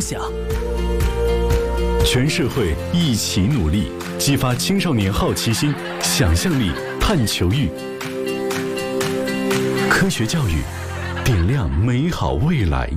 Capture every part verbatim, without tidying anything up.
想。全社会一起努力，激发青少年好奇心、想象力、探求欲。科学教育，点亮美好未来。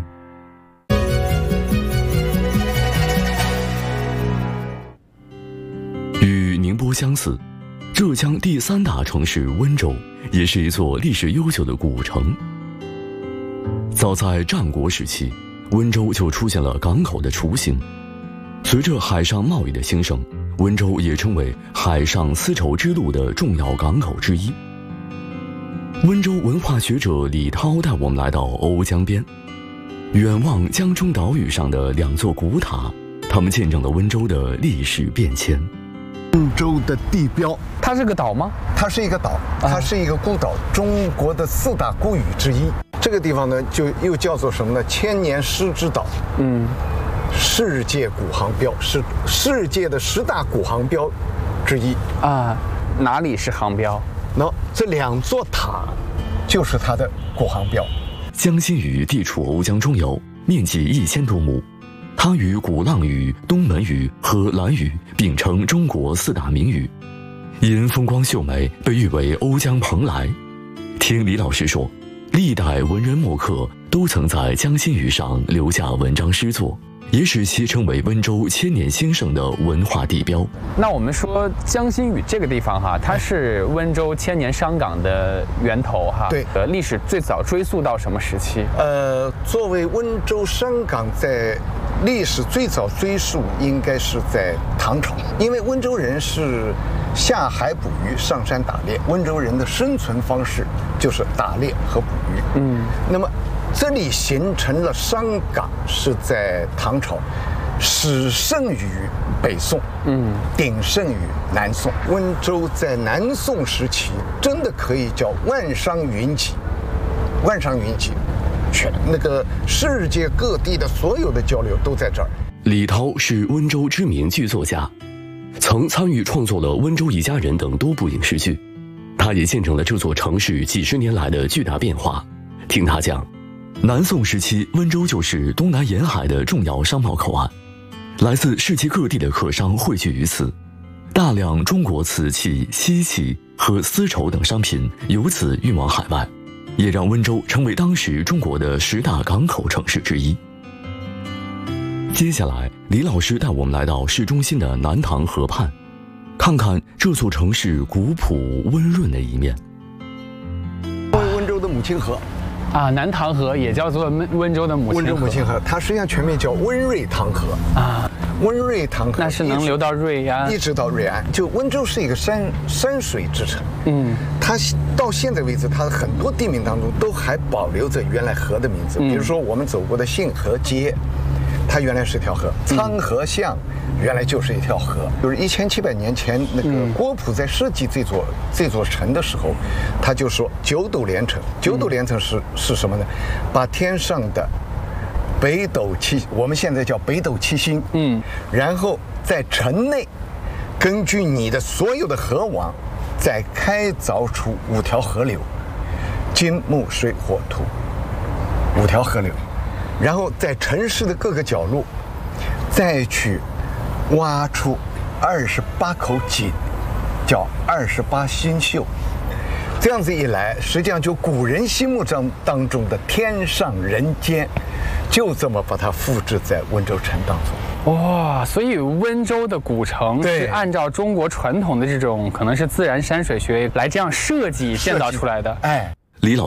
与宁波相似，浙江第三大城市温州也是一座历史悠久的古城。早在战国时期，温州就出现了港口的雏形。随着海上贸易的兴盛，温州也成为海上丝绸之路的重要港口之一。温州文化学者李涛带我们来到瓯江边，远望江中岛屿上的两座古塔，它们见证了温州的历史变迁。 温州的地标， 它是个岛吗？ 它是一个岛，它是一个孤岛，中国的四大孤屿之一。这个地方呢，就又叫做什么呢？千年狮之岛。嗯，世界古航标是世界的十大古航标之一啊。哪里是航标？ 那这两座塔就是它的古航标。 江心屿地处瓯江中游，面积一千多亩。它与鼓浪屿、东门屿和兰屿并称中国四大名屿，因风光秀美，被誉为瓯江蓬莱。听李老师说，历代文人墨客都曾在江心屿上留下文章诗作，也使其成为温州千年兴盛的文化地标。 那我们说江心屿这个地方哈，它是温州千年商港的源头哈。 对， 呃，历史最早追溯到什么时期？ 呃，作为温州商港，在历史最早追溯应该是在唐朝，因为温州人是下海捕鱼、上山打猎，温州人的生存方式就是打猎和捕鱼。嗯，那么这里形成了商港是在唐朝，始盛于北宋，嗯，鼎盛于南宋。温州在南宋时期真的可以叫万商云集，万商云集。全那个世界各地的所有的交流都在这儿。 李涛是温州知名剧作家，曾参与创作了《温州一家人》等多部影视剧。他也见证了这座城市几十年来的巨大变化。听他讲，南宋时期温州就是东南沿海的重要商贸口岸，来自世界各地的客商汇聚于此，大量中国瓷器、锡器和丝绸等商品由此运往海外，也让温州成为当时中国的十大港口城市之一。接下来，李老师带我们来到市中心的南塘河畔，看看这座城市古朴温润的一面。 作为温州的母亲河啊，南塘河也叫做温州的母亲河。 温州母亲河，它实际上全名叫温瑞塘河啊。温瑞塘河那是能流到瑞安， 一直到瑞安。就温州是一个山山水之城，嗯，它到现在为止，它的很多地名当中都还保留着原来河的名字。嗯、比如说我们走过的信河街，它原来是条河；沧河巷原来就是一条河。就是一千七百年前，那个郭璞在设计这座这座城的时候，他就说九斗连城。九斗连城是、嗯、是什么呢？把天上的北斗七，我们现在叫北斗七星，嗯，然后在城内，根据你的所有的河网，再开凿出五条河流，金木水火土，五条河流，然后在城市的各个角落，再去挖出二十八口井，叫二十八星宿。这样子一来，实际上就古人心目中当中的天上人间，就这么把它复制在温州城当中。 哇，所以温州的古城是按照中国传统的这种可能是自然山水学来这样设计建造出来的。 哎， 李老